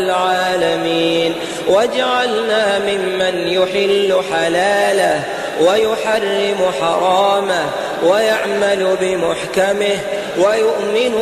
العالمين، واجعلنا ممن يحل حلاله ويحرم حرامه ويعمل بمحكمه ويؤمن